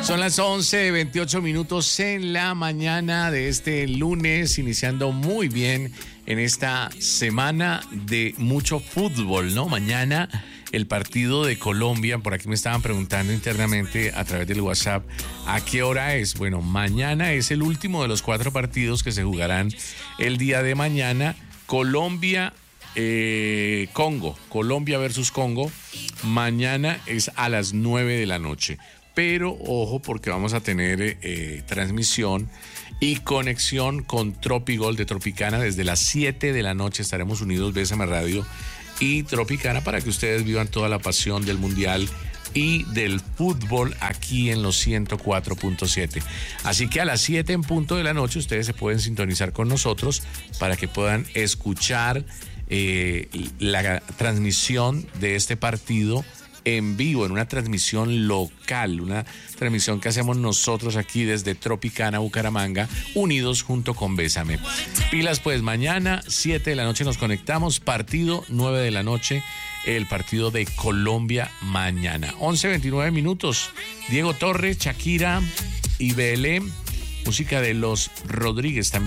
Son las 11:28 en la mañana de este lunes, iniciando muy bien en esta semana de mucho fútbol, ¿no? Mañana el partido de Colombia, por aquí me estaban preguntando internamente a través del WhatsApp, ¿a qué hora es? Bueno, mañana es el último de los 4 partidos que se jugarán el día de mañana. Colombia, Congo, Colombia versus Congo, mañana es a las 9 de la noche. Pero ojo, porque vamos a tener transmisión y conexión con Tropigol de Tropicana desde las 7 de la noche. Estaremos unidos BSM Radio y Tropicana para que ustedes vivan toda la pasión del Mundial y del fútbol aquí en los 104.7. Así que a las 7 en punto de la noche ustedes se pueden sintonizar con nosotros para que puedan escuchar la transmisión de este partido en vivo, en una transmisión local, una transmisión que hacemos nosotros aquí desde Tropicana, Bucaramanga, unidos junto con Bésame. Pilas pues, mañana 7 de la noche nos conectamos, partido 9 de la noche, el partido de Colombia mañana. 11:29. Diego Torres, Shakira y Belén, música de Los Rodríguez también.